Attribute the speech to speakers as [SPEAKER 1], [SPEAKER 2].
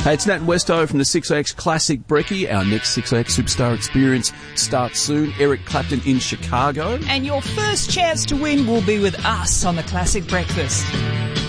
[SPEAKER 1] Hey, it's Nat and Westo from the 6AX Classic Brekkie. Our next 6AX Superstar Experience starts soon. Eric Clapton in Chicago.
[SPEAKER 2] And your first chance to win will be with us on the Classic Breakfast.